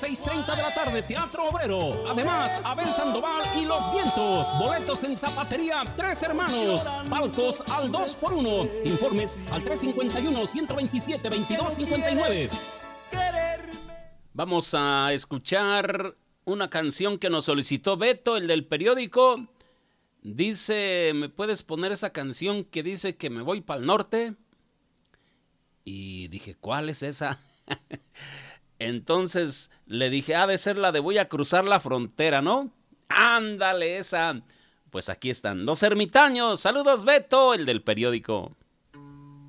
6:30 de la tarde, Teatro Obrero. Además, Abel Sandoval y Los Vientos. Boletos en Zapatería Tres Hermanos. Palcos al 2x1. Informes al 351-127-2259. Vamos a escuchar una canción que nos solicitó Beto, el del periódico. Dice, ¿me puedes poner esa canción que dice que me voy para el norte? Y dije, ¿cuál es esa? Entonces le dije, ha de ser la de voy a cruzar la frontera, ¿no? Ándale esa. Pues aquí están los ermitaños. Saludos, Beto, el del periódico.